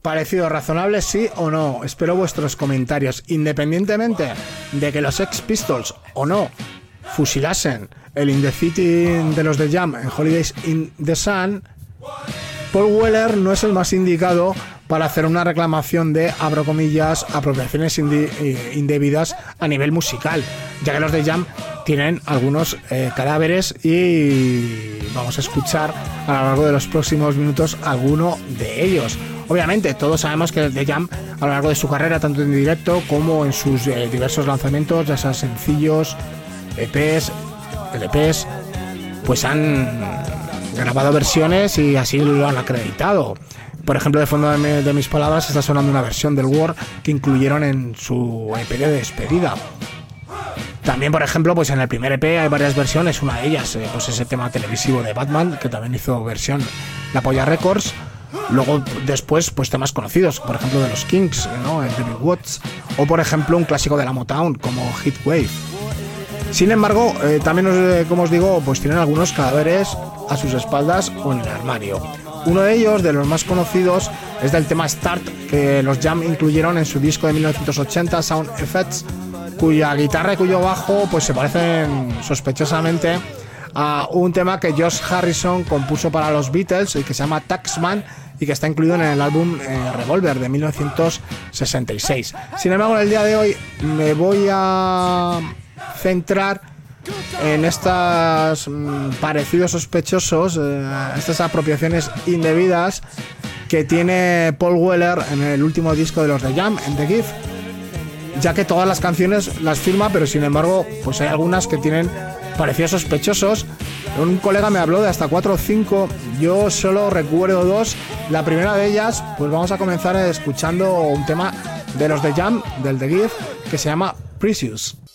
parecido razonable, sí o no? Espero vuestros comentarios. Independientemente de que los Sex Pistols o no fusilasen el In the City de los The Jam en Holidays in the Sun, Paul Weller no es el más indicado para hacer una reclamación de, abro comillas, apropiaciones indebidas a nivel musical, ya que los The Jam tienen algunos cadáveres y vamos a escuchar a lo largo de los próximos minutos alguno de ellos. Obviamente todos sabemos que The Jam a lo largo de su carrera, tanto en directo como en sus diversos lanzamientos, ya sean sencillos, EPs, LPs, pues han grabado versiones y así lo han acreditado. Por ejemplo, de fondo de mis palabras está sonando una versión del War que incluyeron en su EP de despedida. También, por ejemplo, pues en el primer EP hay varias versiones, una de ellas pues ese tema televisivo de Batman, que también hizo versión La Polla Records. Luego después pues temas conocidos, por ejemplo de los Kinks, ¿no? El David Watts, o por ejemplo un clásico de la Motown como Heatwave. Sin embargo, también como os digo, pues tienen algunos cadáveres a sus espaldas o en el armario. Uno de ellos, de los más conocidos, es del tema Start, que los Jam incluyeron en su disco de 1980, Sound Effects, cuya guitarra y cuyo bajo pues se parecen sospechosamente a un tema que Josh Harrison compuso para los Beatles y que se llama Taxman y que está incluido en el álbum Revolver de 1966. Sin embargo, en el día de hoy me voy a centrar en estos parecidos sospechosos, estas apropiaciones indebidas que tiene Paul Weller en el último disco de los The Jam, en The Gift, ya que todas las canciones las firma, pero sin embargo pues hay algunas que tienen parecidos sospechosos. Un colega me habló de hasta 4 o 5, yo solo recuerdo 2. La primera de ellas, pues vamos a comenzar escuchando un tema de los The Jam, del The Gift, que se llama Precious.